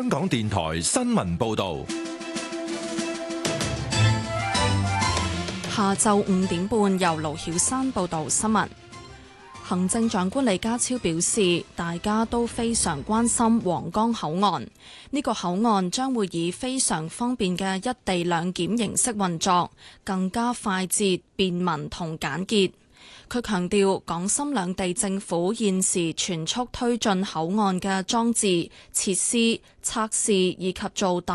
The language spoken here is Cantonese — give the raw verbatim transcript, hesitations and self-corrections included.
香港電台新聞報道。 下晝五點半，由盧曉珊報道新聞。行政長官李家超表示，大家都非常關心皇崗口岸。呢個口岸將會以非常方便嘅一地兩檢形式運作，更加快捷、便民同簡潔。佢強調，港深兩地政府現時全速推進口岸嘅裝置、設施、測試以及做大